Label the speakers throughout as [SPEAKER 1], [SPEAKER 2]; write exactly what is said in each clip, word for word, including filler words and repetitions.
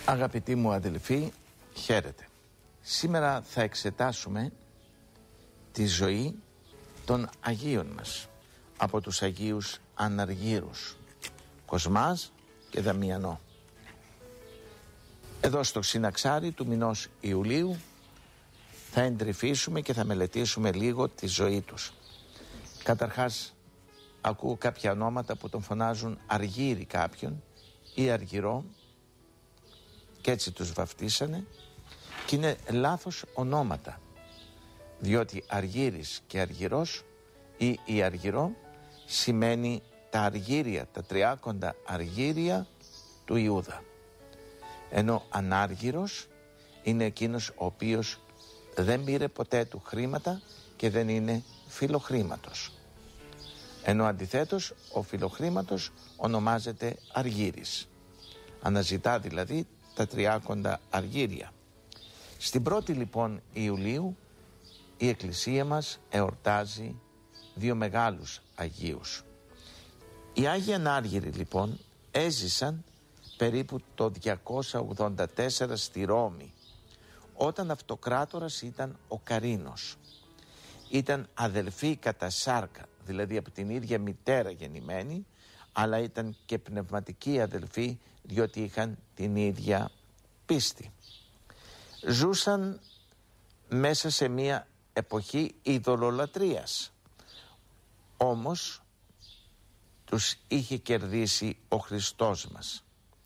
[SPEAKER 1] Αγαπητοί μου αδελφοί, χαίρετε. Σήμερα θα εξετάσουμε τη ζωή των Αγίων μας από τους Αγίους Αναργύρους, Κοσμάς και Δαμιανό. Εδώ στο Συναξάρι του μηνός Ιουλίου θα εντρυφήσουμε και θα μελετήσουμε λίγο τη ζωή τους. Καταρχάς ακούω κάποια ονόματα που τον φωνάζουν Αργύρι κάποιον ή Αργυρό και έτσι τους βαφτίσανε, και είναι λάθος ονόματα, διότι Αργύρης και Αργυρός ή η Αργυρό σημαίνει τα αργύρια, τα τριάκοντα αργύρια του Ιούδα, ενώ Ανάργυρος είναι εκείνος ο οποίος δεν πήρε ποτέ του χρήματα και δεν είναι φιλοχρήματος, ενώ αντιθέτως ο φιλοχρήματος ονομάζεται Αργύρης, αναζητά δηλαδή τα τριάκοντα αργύρια. Στην πρώτη λοιπόν Ιουλίου η Εκκλησία μας εορτάζει δύο μεγάλους Αγίους. Οι Άγιοι Ανάργυροι λοιπόν έζησαν περίπου το διακόσια ογδόντα τέσσερα στη Ρώμη, όταν αυτοκράτορας ήταν ο Καρίνος. Ήταν αδελφοί κατά σάρκα, δηλαδή από την ίδια μητέρα γεννημένοι, αλλά ήταν και πνευματικοί αδελφοί, διότι είχαν την ίδια πίστη. Ζούσαν μέσα σε μια εποχή ειδωλολατρίας, όμως τους είχε κερδίσει ο Χριστός μας.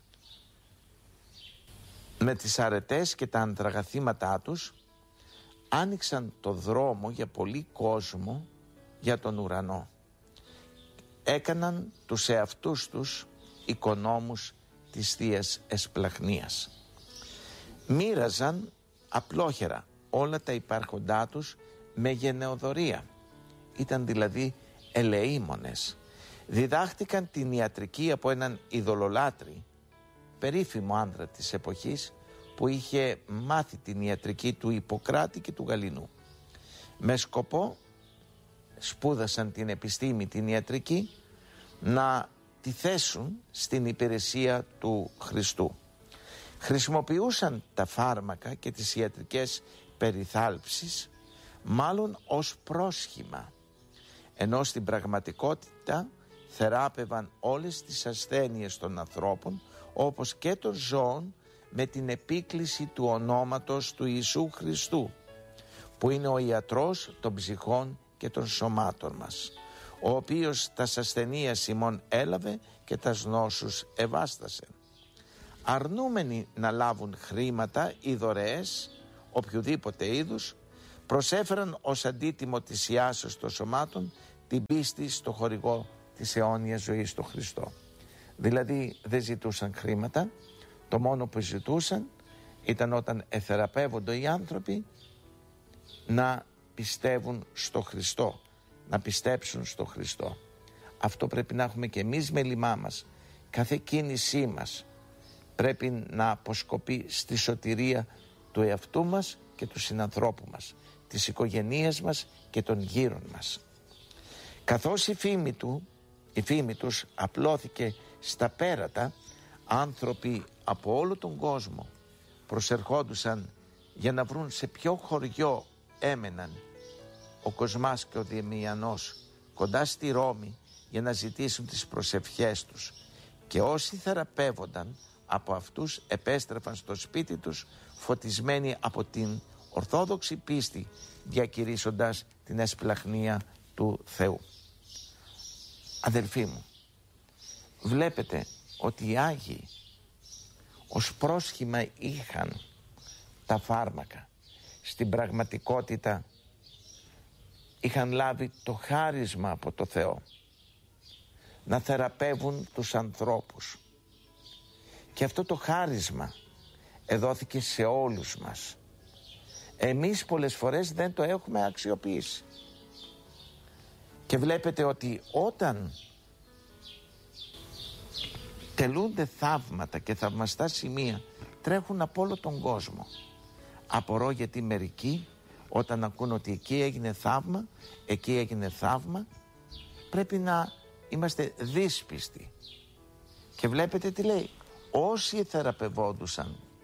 [SPEAKER 1] Με τις αρετές και τα αντραγαθήματά τους άνοιξαν το δρόμο για πολύ κόσμο για τον ουρανό. Έκαναν τους εαυτούς τους οικονόμους της Θείας Εσπλαχνίας. Μοίραζαν απλόχερα όλα τα υπάρχοντά τους με γενεοδορία. Ήταν δηλαδή ελεήμονες. Διδάχτηκαν την ιατρική από έναν ειδωλολάτρη, περίφημο άνδρα της εποχής, που είχε μάθει την ιατρική του Ιπποκράτη και του Γαληνού. Με σκοπό σπούδασαν την επιστήμη, την ιατρική, να τη θέσουν στην υπηρεσία του Χριστού. Χρησιμοποιούσαν τα φάρμακα και τις ιατρικές περιθάλψεις μάλλον ως πρόσχημα, ενώ στην πραγματικότητα θεράπευαν όλες τις ασθένειες των ανθρώπων όπως και των ζώων με την επίκληση του ονόματος του Ιησού Χριστού, που είναι ο ιατρός των ψυχών και των σωμάτων μας, ο οποίος τας ασθενείας ημών έλαβε και τας νόσους ευάστασε. Αρνούμενοι να λάβουν χρήματα ή δωρεές οποιοδήποτε είδους, προσέφεραν ως αντίτιμο της ιάσεως των σωμάτων την πίστη στο χορηγό της αιώνιας ζωής, στο Χριστό. Δηλαδή δεν ζητούσαν χρήματα, το μόνο που ζητούσαν ήταν όταν εθεραπεύονται οι άνθρωποι να πιστεύουν στο Χριστό, να πιστέψουν στο Χριστό. Αυτό πρέπει να έχουμε και εμείς με λιμά μας. Κάθε κίνησή μας πρέπει να αποσκοπεί στη σωτηρία του εαυτού μας και του συνανθρώπου μας, της οικογένειας μας και των γύρων μας. Καθώς η φήμη του, η φήμη τους απλώθηκε στα πέρατα, άνθρωποι από όλο τον κόσμο προσερχόντουσαν για να βρουν σε ποιο χωριό έμεναν ο Κοσμάς και ο Δαμιανός κοντά στη Ρώμη για να ζητήσουν τις προσευχές τους, και όσοι θεραπεύονταν από αυτούς επέστρεφαν στο σπίτι τους φωτισμένοι από την ορθόδοξη πίστη, διακηρύσσοντας την εσπλαχνία του Θεού. Αδελφοί μου, βλέπετε ότι οι Άγιοι ως πρόσχημα είχαν τα φάρμακα. Στην πραγματικότητα είχαν λάβει το χάρισμα από το Θεό να θεραπεύουν τους ανθρώπους, και αυτό το χάρισμα εδόθηκε σε όλους μας. Εμείς πολλές φορές δεν το έχουμε αξιοποιήσει, και βλέπετε ότι όταν τελούνται θαύματα και θαυμαστά σημεία τρέχουν από όλο τον κόσμο. Απορώ γιατί μερικοί όταν ακούν ότι εκεί έγινε θαύμα, εκεί έγινε θαύμα, πρέπει να είμαστε δύσπιστοι. Και βλέπετε τι λέει: όσοι θεραπευόντουσαν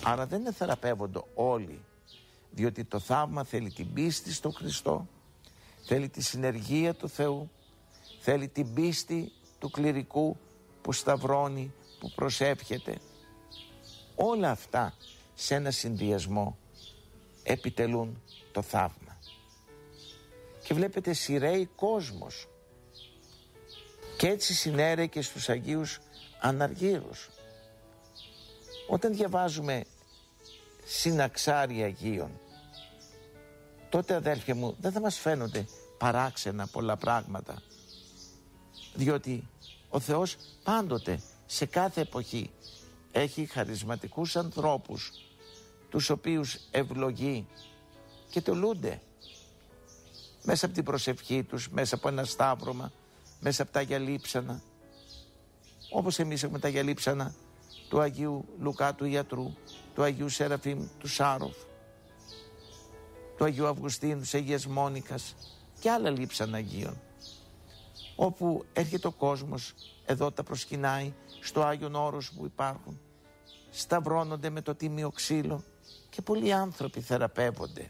[SPEAKER 1] Άρα δεν θεραπεύονται όλοι, διότι το θαύμα θέλει την πίστη στο Χριστό, θέλει τη συνεργία του Θεού, θέλει την πίστη του κληρικού που σταυρώνει, που προσεύχεται. Όλα αυτά σε ένα συνδυασμό επιτελούν το θαύμα. Και βλέπετε σειραίει κόσμος. Και έτσι συνέρεε και στους Αγίους Αναργύρους. Όταν διαβάζουμε συναξάρια Αγίων, τότε αδέλφια μου δεν θα μας φαίνονται παράξενα πολλά πράγματα, διότι ο Θεός πάντοτε σε κάθε εποχή έχει χαρισματικούς ανθρώπους τους οποίους ευλογεί και τολούνται μέσα από την προσευχή τους, μέσα από ένα σταύρωμα, μέσα από τα Άγια Λείψανα, όπως εμείς έχουμε τα Άγια Λείψανα του Αγίου Λουκά του Ιατρού, του Αγίου Σεραφείμ του Σάροφ, του Αγίου Αυγουστίνου της Αγίας Μόνικας και άλλα λείψανα Αγίων, όπου έρχεται ο κόσμος εδώ, τα προσκυνάει στο Άγιον Όρος που υπάρχουν, σταυρώνονται με το τίμιο ξύλο και πολλοί άνθρωποι θεραπεύονται.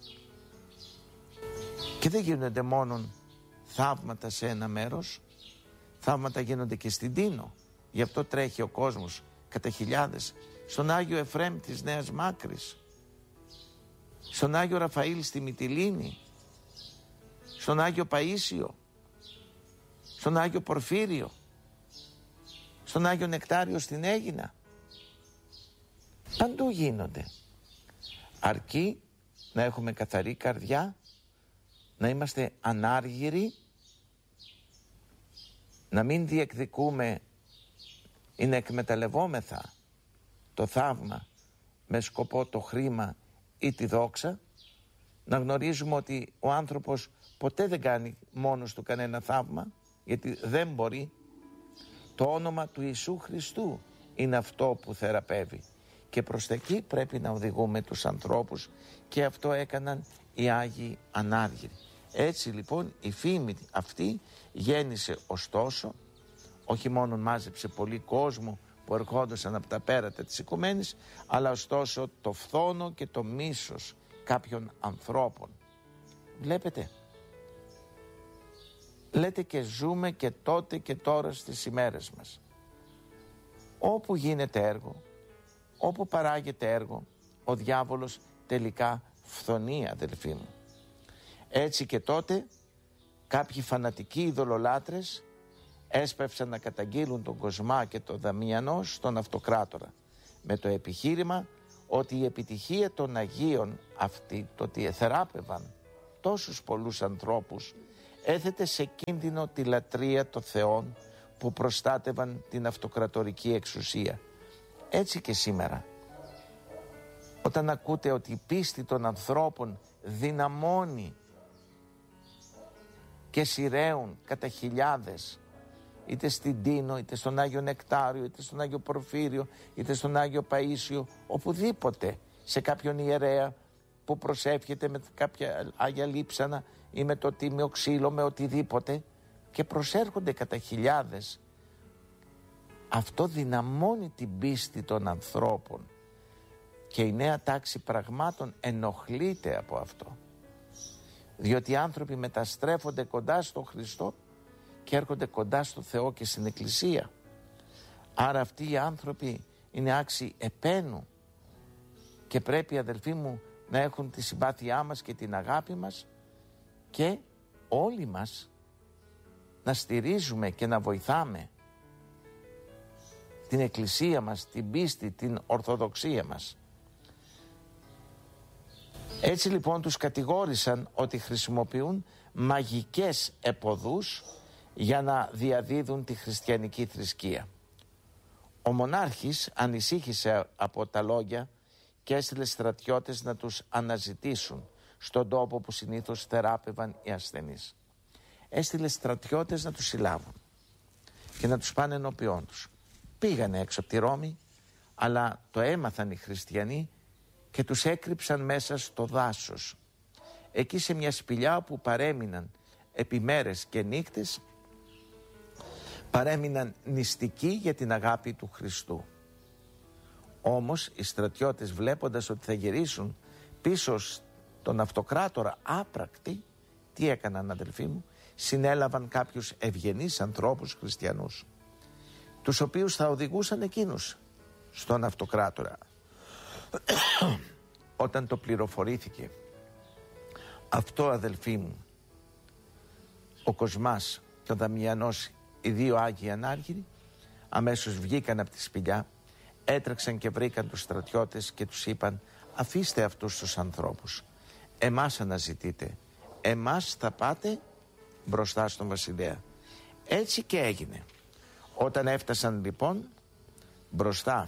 [SPEAKER 1] Και δεν γίνονται μόνον θαύματα σε ένα μέρος, θαύματα γίνονται και στην Τίνο. Γι' αυτό τρέχει ο κόσμος κατά χιλιάδες στον Άγιο Εφραίμ της Νέας Μάκρης, στον Άγιο Ραφαήλ στη Μυτιλήνη, στον Άγιο Παΐσιο, στον Άγιο Πορφύριο, στον Άγιο Νεκτάριο στην Αίγινα. Παντού γίνονται. Αρκεί να έχουμε καθαρή καρδιά, να είμαστε ανάργυροι, να μην διεκδικούμε ή να εκμεταλλευόμεθα το θαύμα με σκοπό το χρήμα ή τη δόξα, να γνωρίζουμε ότι ο άνθρωπος ποτέ δεν κάνει μόνος του κανένα θαύμα, γιατί δεν μπορεί. Το όνομα του Ιησού Χριστού είναι αυτό που θεραπεύει και προς τα εκεί πρέπει να οδηγούμε τους ανθρώπους, και αυτό έκαναν οι Άγιοι Ανάργυροι. Έτσι λοιπόν η φήμη αυτή γέννησε, ωστόσο όχι μόνο μάζεψε πολύ κόσμο που ερχόντουσαν από τα πέρατα της οικουμένης, αλλά ωστόσο το φθόνο και το μίσος κάποιων ανθρώπων. Βλέπετε, λέτε και ζούμε και τότε και τώρα στις ημέρες μας. Όπου γίνεται έργο, όπου παράγεται έργο, ο διάβολος τελικά φθονεί, αδελφοί μου. Έτσι και τότε κάποιοι φανατικοί ειδωλολάτρες έσπευσαν να καταγγείλουν τον Κοσμά και τον Δαμιανό στον Αυτοκράτορα, με το επιχείρημα ότι η επιτυχία των Αγίων αυτή, το ότι εθεράπευαν τόσους πολλούς ανθρώπους, έθετε σε κίνδυνο τη λατρεία των θεών που προστάτευαν την αυτοκρατορική εξουσία. Έτσι και σήμερα, όταν ακούτε ότι η πίστη των ανθρώπων δυναμώνει και σειραίουν κατά χιλιάδες, είτε στην Τίνο, είτε στον Άγιο Νεκτάριο, είτε στον Άγιο Πορφύριο, είτε στον Άγιο Παΐσιο, οπουδήποτε, σε κάποιον ιερέα που προσεύχεται με κάποια Άγια Λείψανα ή με το τίμιο ξύλο, με οτιδήποτε, και προσέρχονται κατά χιλιάδες, αυτό δυναμώνει την πίστη των ανθρώπων και η νέα τάξη πραγμάτων ενοχλείται από αυτό, διότι οι άνθρωποι μεταστρέφονται κοντά στον Χριστό και έρχονται κοντά στο Θεό και στην Εκκλησία. Άρα αυτοί οι άνθρωποι είναι άξιοι επένου και πρέπει, αδελφοί μου, να έχουν τη συμπάθειά μας και την αγάπη μας, και όλοι μας να στηρίζουμε και να βοηθάμε την Εκκλησία μας, την πίστη, την Ορθοδοξία μας. Έτσι λοιπόν τους κατηγόρησαν ότι χρησιμοποιούν μαγικές επωδούς για να διαδίδουν τη χριστιανική θρησκεία. Ο μονάρχης ανησύχησε από τα λόγια και έστειλε στρατιώτες να τους αναζητήσουν στον τόπο που συνήθως θεράπευαν οι ασθενείς. Έστειλε στρατιώτες να τους συλλάβουν και να τους πάνε ενώπιόν τους. Πήγανε έξω από τη Ρώμη, αλλά το έμαθαν οι χριστιανοί και τους έκρυψαν μέσα στο δάσος, εκεί σε μια σπηλιά όπου παρέμειναν επί μέρες και νύχτες, παρέμειναν νηστικοί για την αγάπη του Χριστού. Όμως οι στρατιώτες, βλέποντας ότι θα γυρίσουν πίσω στον αυτοκράτορα άπρακτοι, τι έκαναν, αδελφοί μου? Συνέλαβαν κάποιους ευγενείς ανθρώπους χριστιανούς, τους οποίους θα οδηγούσαν εκείνους στον αυτοκράτορα. Όταν το πληροφορήθηκε αυτό, αδελφοί μου, ο Κοσμάς και ο Δαμιανός, οι δύο Άγιοι Ανάργυροι, αμέσως βγήκαν από τη σπηλιά, έτρεξαν και βρήκαν τους στρατιώτες και τους είπαν: αφήστε αυτούς τους ανθρώπους, εμάς αναζητείτε, εμάς θα πάτε μπροστά στον βασιλέα. Έτσι και έγινε. Όταν έφτασαν λοιπόν μπροστά,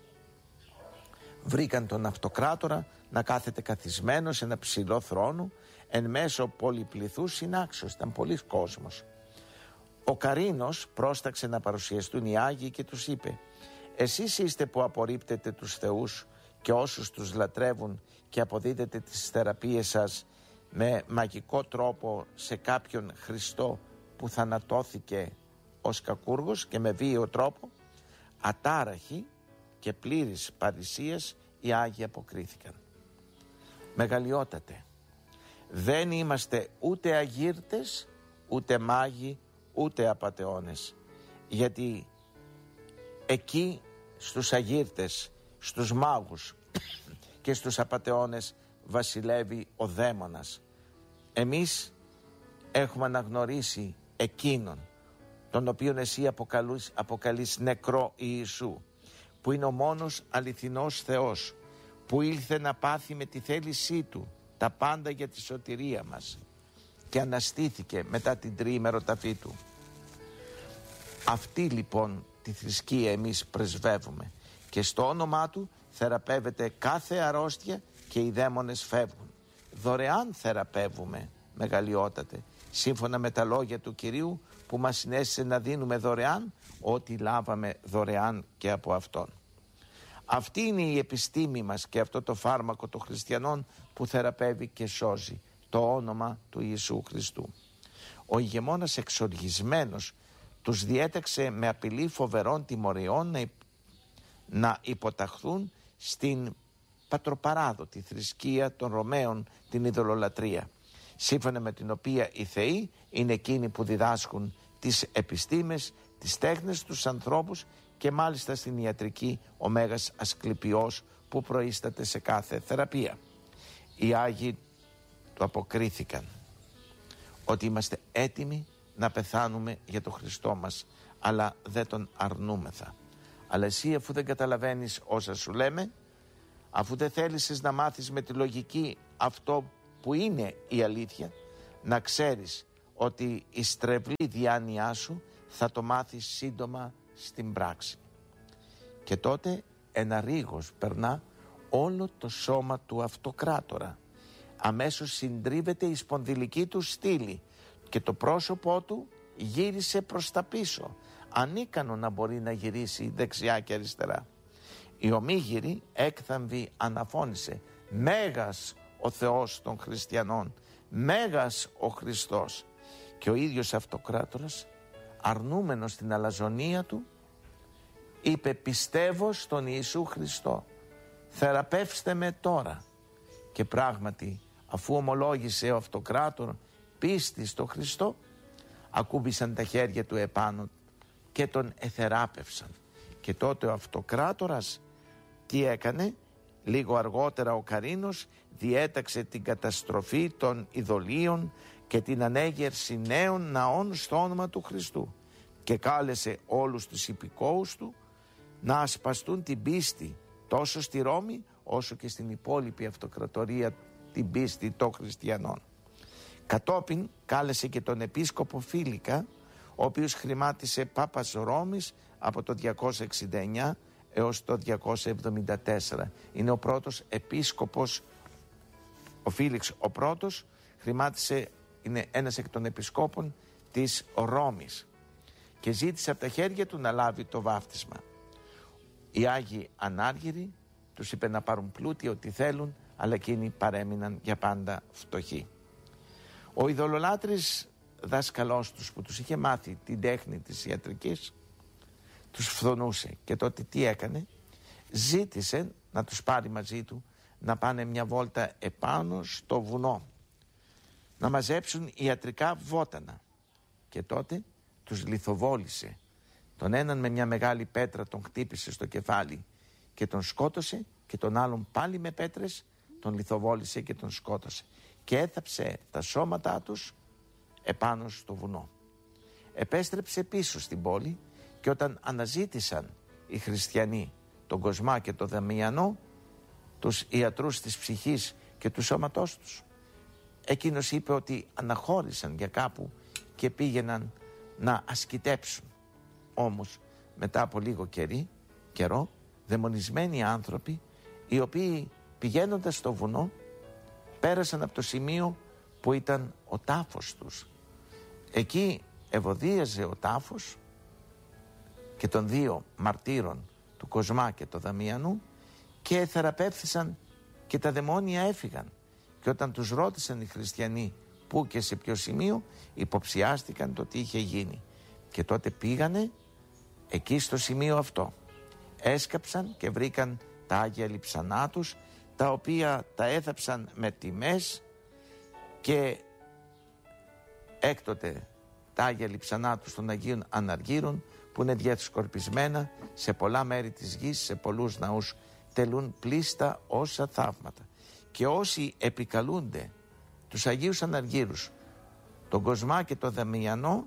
[SPEAKER 1] βρήκαν τον αυτοκράτορα να κάθεται καθισμένο σε ένα ψηλό θρόνο εν μέσω πολυπληθούς συνάξεως. Ήταν πολλής κόσμος. Ο Καρίνος πρόσταξε να παρουσιαστούν οι Άγιοι και τους είπε: εσείς είστε που απορρίπτετε τους θεούς και όσους τους λατρεύουν και αποδίδετε τις θεραπείες σας με μαγικό τρόπο σε κάποιον Χριστό που θανατώθηκε ως κακούργος και με βίαιο τρόπο? Ατάραχοι και πλήρης παρησίας οι Άγιοι αποκρίθηκαν: μεγαλειότατε, δεν είμαστε ούτε αγύρτες, ούτε μάγοι, ούτε απατεώνες, γιατί εκεί στους αγύρτες, στους μάγους και στους απατεώνες βασιλεύει ο δαίμονας. Εμείς έχουμε αναγνωρίσει εκείνον τον οποίον εσύ αποκαλείς, αποκαλείς νεκρό Ιησού, που είναι ο μόνος αληθινός Θεός, που ήλθε να πάθει με τη θέλησή Του τα πάντα για τη σωτηρία μας και αναστήθηκε μετά την τριήμερο ταφή Του. Αυτή λοιπόν τη θρησκεία εμείς πρεσβεύουμε και στο όνομά Του θεραπεύεται κάθε αρρώστια και οι δαίμονες φεύγουν. Δωρεάν θεραπεύουμε, μεγαλειότατε, σύμφωνα με τα λόγια του Κυρίου που μας συνέστησε να δίνουμε δωρεάν ό,τι λάβαμε δωρεάν και από Αυτόν. Αυτή είναι η επιστήμη μας και αυτό το φάρμακο των χριστιανών που θεραπεύει και σώζει, το όνομα του Ιησού Χριστού. Ο ηγεμόνας εξοργισμένος τους διέταξε με απειλή φοβερών τιμωριών να, υ... να υποταχθούν στην πατροπαράδοτη θρησκεία των Ρωμαίων, την ειδωλολατρία, σύμφωνα με την οποία οι θεοί είναι εκείνοι που διδάσκουν τις επιστήμες, τις τέχνες στους ανθρώπους και μάλιστα στην ιατρική ο Μέγας Ασκληπιός που προείσταται σε κάθε θεραπεία. Οι Άγιοι του αποκρίθηκαν ότι είμαστε έτοιμοι να πεθάνουμε για τον Χριστό μας, αλλά δεν τον αρνούμεθα. Αλλά εσύ, αφού δεν καταλαβαίνεις όσα σου λέμε, αφού δεν θέλεις να μάθεις με τη λογική αυτό που είναι η αλήθεια, να ξέρεις ότι η στρεβλή διάνοιά σου θα το μάθεις σύντομα στην πράξη. Και τότε ένα ρίγος περνά όλο το σώμα του αυτοκράτορα. Αμέσως συντρίβεται η σπονδυλική του στήλη και το πρόσωπό του γύρισε προς τα πίσω, ανίκανο να μπορεί να γυρίσει δεξιά και αριστερά. Η ομίγυρη έκθαμβη αναφώνησε: Μέγας ο Θεός των χριστιανών, Μέγας ο Χριστός. Και ο ίδιος αυτοκράτορας, αρνούμενος την αλαζονία του, είπε: πιστεύω στον Ιησού Χριστό, θεραπεύστε με τώρα. Και πράγματι, αφού ομολόγησε ο αυτοκράτορ πίστη στο Χριστό, ακούμπησαν τα χέρια του επάνω και τον εθεράπευσαν. Και τότε ο αυτοκράτορας τι έκανε? Λίγο αργότερα ο Καρίνος διέταξε την καταστροφή των ειδωλίων και την ανέγερση νέων ναών στο όνομα του Χριστού και κάλεσε όλους τους υπηκόους του να ασπαστούν την πίστη τόσο στη Ρώμη όσο και στην υπόλοιπη αυτοκρατορία, την πίστη των χριστιανών. Κατόπιν κάλεσε και τον επίσκοπο Φίλικα, ο οποίος χρημάτισε Πάπας Ρώμης από το διακόσια εξήντα εννιά έως το διακόσια εβδομήντα τέσσερα. Είναι ο πρώτος επίσκοπος, ο Φίλιξ ο πρώτος, χρημάτισε, είναι ένας εκ των επισκόπων της Ρώμης και ζήτησε από τα χέρια του να λάβει το βάφτισμα. Οι Άγιοι Ανάργυροι τους είπε να πάρουν πλούτη ό,τι θέλουν, αλλά εκείνοι παρέμειναν για πάντα φτωχοί. Ο ειδωλολάτρης δάσκαλός τους που τους είχε μάθει την τέχνη της ιατρικής τους φθονούσε και τότε τι έκανε? ζήτησε να τους πάρει μαζί του να πάνε μια βόλτα επάνω στο βουνό, να μαζέψουν ιατρικά βότανα, και τότε τους λιθοβόλησε. Τον έναν με μια μεγάλη πέτρα τον χτύπησε στο κεφάλι και τον σκότωσε, και τον άλλον πάλι με πέτρες τον λιθοβόλησε και τον σκότωσε, και έθαψε τα σώματά τους επάνω στο βουνό. Επέστρεψε πίσω στην πόλη, και όταν αναζήτησαν οι χριστιανοί τον Κοσμά και τον Δαμιανό, τους ιατρούς της ψυχής και του σώματός τους, εκείνος είπε ότι αναχώρησαν για κάπου και πήγαιναν να ασκητέψουν. Όμως μετά από λίγο καιρή, καιρό, δαιμονισμένοι άνθρωποι, οι οποίοι πηγαίνοντας στο βουνό πέρασαν από το σημείο που ήταν ο τάφος τους. Εκεί ευωδίαζε ο τάφος και των δύο μαρτύρων, του Κοσμά και του Δαμιανού, και θεραπεύθησαν και τα δαιμόνια έφυγαν. Και όταν τους ρώτησαν οι χριστιανοί πού και σε ποιο σημείο, υποψιάστηκαν το τι είχε γίνει. Και τότε πήγανε εκεί στο σημείο αυτό, έσκαψαν και βρήκαν τα Άγια Λειψανά τους, τα οποία τα έθαψαν με τιμές, και έκτοτε τα Άγια Λειψανά τους των Αγίων Αναργύρων, που είναι διασκορπισμένα σε πολλά μέρη της γης, σε πολλούς ναούς, τελούν πλήστα όσα θαύματα. Και όσοι επικαλούνται τους Αγίους Αναργύρους, τον Κοσμά και τον Δαμιανό,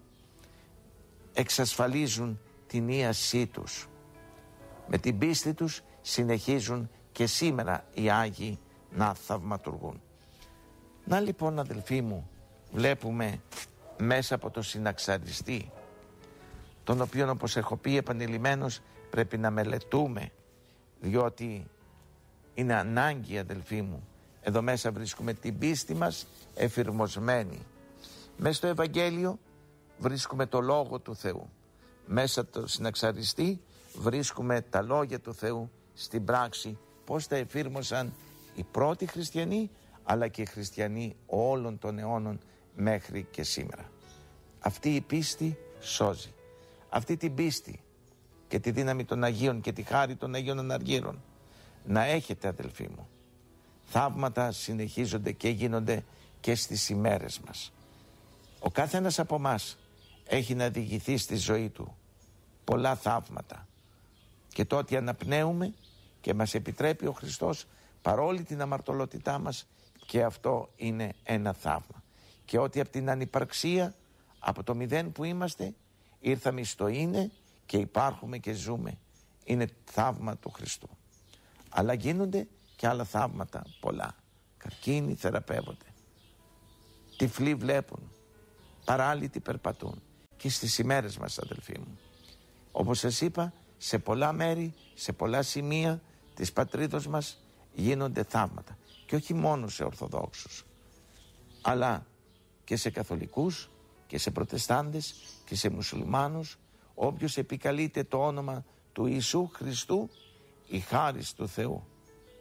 [SPEAKER 1] εξασφαλίζουν την ίασή τους. Με την πίστη τους συνεχίζουν και σήμερα οι Άγιοι να θαυματουργούν. Να λοιπόν, αδελφοί μου, βλέπουμε μέσα από το συναξαριστή, τον οποίον, όπως έχω πει επανειλημμένως, πρέπει να μελετούμε, διότι είναι ανάγκη, αδελφοί μου. Εδώ μέσα βρίσκουμε την πίστη μας εφηρμοσμένη. Μέσα στο Ευαγγέλιο βρίσκουμε το Λόγο του Θεού. Μέσα από το συναξαριστή βρίσκουμε τα λόγια του Θεού στην πράξη, πώς τα εφήρμοσαν οι πρώτοι χριστιανοί, αλλά και οι χριστιανοί όλων των αιώνων μέχρι και σήμερα. Αυτή η πίστη σώζει. Αυτή την πίστη και τη δύναμη των Αγίων και τη χάρη των Αγίων Αναργύρων να έχετε, αδελφοί μου. Θαύματα συνεχίζονται και γίνονται και στις ημέρες μας. Ο κάθε ένας από εμάς έχει να διηγηθεί στη ζωή του πολλά θαύματα, και το ότι αναπνέουμε και μας επιτρέπει ο Χριστός παρόλη την αμαρτωλότητά μας, και αυτό είναι ένα θαύμα. Και ότι από την ανυπαρξία, από το μηδέν που είμαστε, ήρθαμε στο είναι και υπάρχουμε και ζούμε, είναι θαύμα του Χριστού. Αλλά γίνονται και άλλα θαύματα πολλά. Καρκίνοι θεραπεύονται, τυφλοί βλέπουν, παράλυτοι περπατούν. Και στις ημέρες μας, αδελφοί μου, όπως σας είπα, σε πολλά μέρη, σε πολλά σημεία της πατρίδος μας γίνονται θαύματα. Και όχι μόνο σε Ορθοδόξους, αλλά και σε Καθολικούς και σε Προτεστάντες και σε Μουσουλμάνους. Όποιος επικαλείται το όνομα του Ιησού Χριστού, η χάρις του Θεού,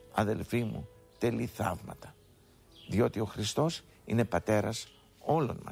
[SPEAKER 1] αδελφοί μου, τελεί θαύματα. Διότι ο Χριστός είναι πατέρας όλων μας.